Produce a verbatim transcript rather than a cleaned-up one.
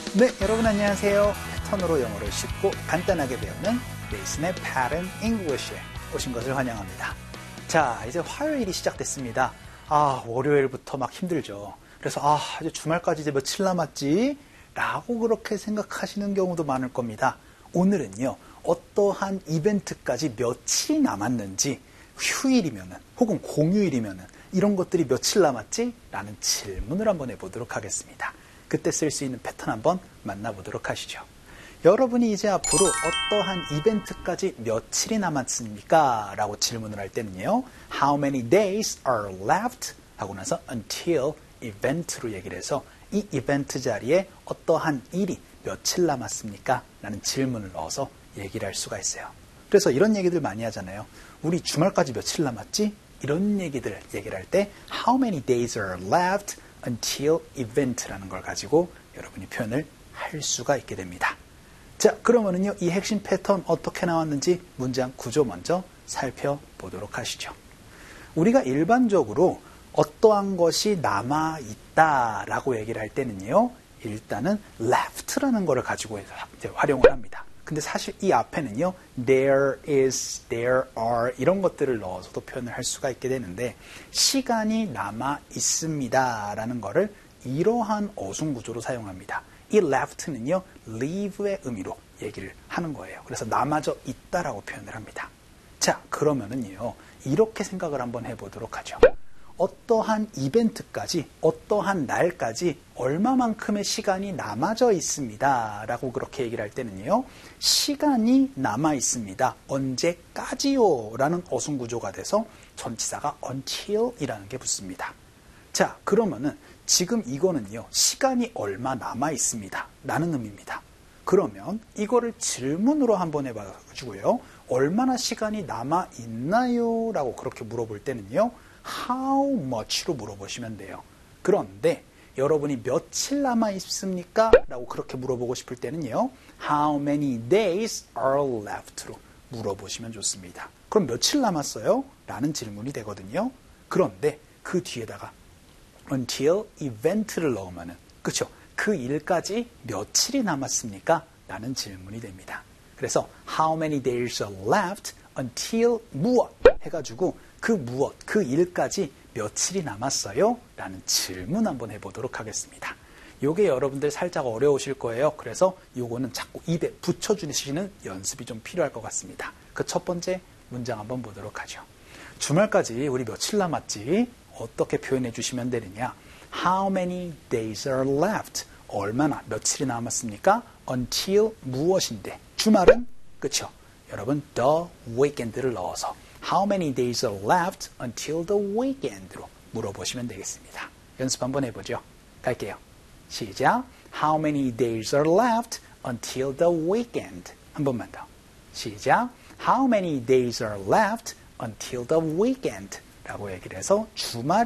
네, 여러분 안녕하세요. 패턴으로 영어를 쉽고 간단하게 배우는 네이슨의 Pattern English에 오신 것을 환영합니다. 자, 이제 화요일이 시작됐습니다. 아, 월요일부터 막 힘들죠. 그래서 아, 이제 주말까지 이제 며칠 남았지? 라고 그렇게 생각하시는 경우도 많을 겁니다. 오늘은요, 어떠한 이벤트까지 며칠이 남았는지, 휴일이면은, 혹은 공휴일이면은, 이런 것들이 며칠 남았지? 라는 질문을 한번 해보도록 하겠습니다. 그때 쓸 수 있는 패턴 한번 만나보도록 하시죠. 여러분이 이제 앞으로 어떠한 이벤트까지 며칠이 남았습니까? 라고 질문을 할 때는요. How many days are left? 하고 나서 until event로 얘기를 해서 이 이벤트 자리에 어떠한 일이 며칠 남았습니까? 라는 질문을 넣어서 얘기를 할 수가 있어요. 그래서 이런 얘기들 많이 하잖아요. 우리 주말까지 며칠 남았지? 이런 얘기들 얘기를 할 때 How many days are left until event라는 걸 가지고 여러분이 표현을 할 수가 있게 됩니다. 자, 그러면은요, 이 핵심 패턴 어떻게 나왔는지 문장 구조 먼저 살펴보도록 하시죠. 우리가 일반적으로 어떠한 것이 남아있다라고 얘기를 할 때는요, 일단은 left라는 거를 가지고 활용을 합니다. 근데 사실 이 앞에는요, there is, there are 이런 것들을 넣어서도 표현을 할 수가 있게 되는데 시간이 남아 있습니다 라는 거를 이러한 어순 구조로 사용합니다. 이 left는요, leave의 의미로 얘기를 하는 거예요. 그래서 남아져 있다라고 표현을 합니다. 자, 그러면은요, 이렇게 생각을 한번 해보도록 하죠. 어떠한 이벤트까지, 어떠한 날까지 얼마만큼의 시간이 남아져 있습니다. 라고 그렇게 얘기를 할 때는요. 시간이 남아 있습니다. 언제까지요? 라는 어순 구조가 돼서 전치사가 until 이라는 게 붙습니다. 자, 그러면은 지금 이거는요. 시간이 얼마 남아 있습니다. 라는 의미입니다. 그러면 이거를 질문으로 한번 해봐가지고요. 얼마나 시간이 남아 있나요? 라고 그렇게 물어볼 때는요. How much로 물어보시면 돼요. 그런데 여러분이 며칠 남아 있습니까? 라고 그렇게 물어보고 싶을 때는요. How many days are left로 물어보시면 좋습니다. 그럼 며칠 남았어요? 라는 질문이 되거든요. 그런데 그 뒤에다가 until event를 넣으면은, 그쵸? 그 일까지 며칠이 남았습니까? 라는 질문이 됩니다. 그래서 How many days are left until 무엇? 해가지고 그 무엇, 그 일까지 며칠이 남았어요? 라는 질문 한번 해보도록 하겠습니다. 요게 여러분들 살짝 어려우실 거예요. 그래서 요거는 자꾸 입에 붙여주시는 연습이 좀 필요할 것 같습니다. 그 첫 번째 문장 한번 보도록 하죠. 주말까지 우리 며칠 남았지? 어떻게 표현해 주시면 되느냐? How many days are left? 얼마나, 며칠이 남았습니까? Until 무엇인데? 주말은? 그쵸? 여러분, the weekend를 넣어서 How many days are left until the weekend로 물어보시면 되겠습니다. 연습 한번 해보죠. 갈게요. 시작. How many days are left until the weekend? 한 번만 더. 시작. How many days are left until the weekend? 라고 얘기를 해서 주말